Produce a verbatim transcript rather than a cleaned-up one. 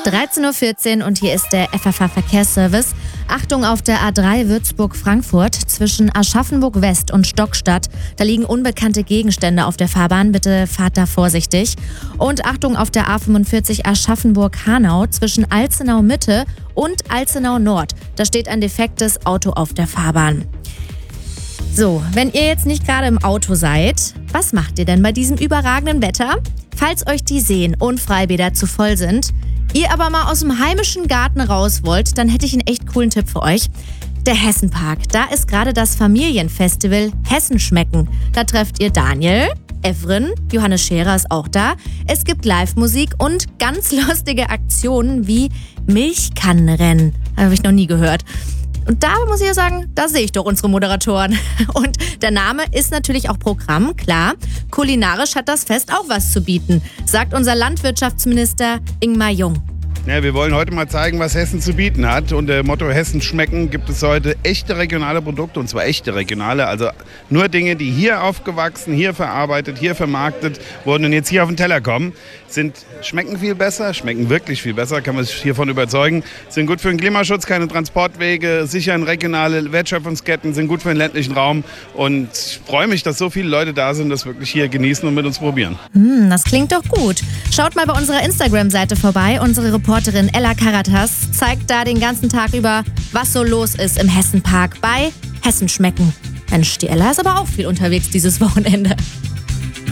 dreizehn Uhr vierzehn und hier ist der F F H-Verkehrsservice. Achtung auf der A drei Würzburg-Frankfurt zwischen Aschaffenburg West und Stockstadt. Da liegen unbekannte Gegenstände auf der Fahrbahn. Bitte fahrt da vorsichtig. Und Achtung auf der A fünfundvierzig Aschaffenburg-Hanau zwischen Alzenau Mitte und Alzenau Nord. Da steht ein defektes Auto auf der Fahrbahn. So, wenn ihr jetzt nicht gerade im Auto seid, was macht ihr denn bei diesem überragenden Wetter? Falls euch die Seen und Freibäder zu voll sind, ihr aber mal aus dem heimischen Garten raus wollt, dann hätte ich einen echt coolen Tipp für euch. Der Hessenpark. Da ist gerade das Familienfestival Hessen schmecken. Da trefft ihr Daniel, Evren, Johannes Scherer ist auch da. Es gibt Live-Musik und ganz lustige Aktionen wie Milchkannenrennen. Habe ich noch nie gehört. Und da muss ich ja sagen, da sehe ich doch unsere Moderatoren. Und der Name ist natürlich auch Programm, klar. Kulinarisch hat das Fest auch was zu bieten, sagt unser Landwirtschaftsminister Ingmar Jung. Ja, wir wollen heute mal zeigen, was Hessen zu bieten hat. Unter dem Motto Hessen schmecken gibt es heute echte regionale Produkte, und zwar echte regionale. Also nur Dinge, die hier aufgewachsen, hier verarbeitet, hier vermarktet wurden und jetzt hier auf den Teller kommen, sind, schmecken viel besser, schmecken wirklich viel besser, kann man sich hiervon überzeugen. Sind gut für den Klimaschutz, keine Transportwege, sichern regionale Wertschöpfungsketten, sind gut für den ländlichen Raum. Und ich freue mich, dass so viele Leute da sind, das wirklich hier genießen und mit uns probieren. Hm, das klingt doch gut. Schaut mal bei unserer Instagram-Seite vorbei. Unsere Reporterin Ella Karatas zeigt da den ganzen Tag über, was so los ist im Hessenpark bei Hessen schmecken. Mensch, die Ella ist aber auch viel unterwegs dieses Wochenende.